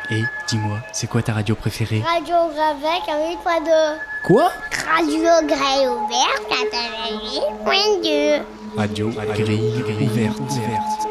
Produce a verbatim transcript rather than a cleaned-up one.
Et dis-moi, c'est quoi ta radio préférée? Radio Gravec à huit point deux. Quoi? Radio Grille ouverte quatre-vingt-huit point deux. Radio Grille ouverte.